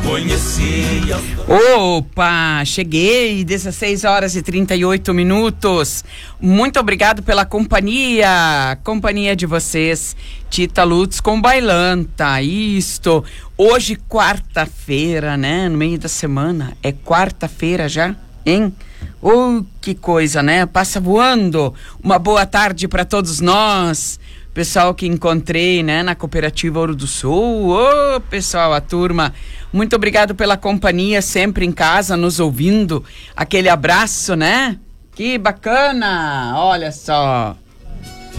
conhecia. Opa, cheguei, 16 horas e 38 minutos. Muito obrigado pela companhia de vocês. Tita Lutz com Bailanta, isto. Hoje, quarta-feira, né? No meio da semana. É quarta-feira já, hein? Oh, que coisa, né? Passa voando. Uma boa tarde para todos nós. Pessoal que encontrei, né, na Cooperativa Ouro do Sul. Ô, pessoal, a turma, muito obrigado pela companhia, sempre em casa, nos ouvindo. Aquele abraço, né? Que bacana! Olha só.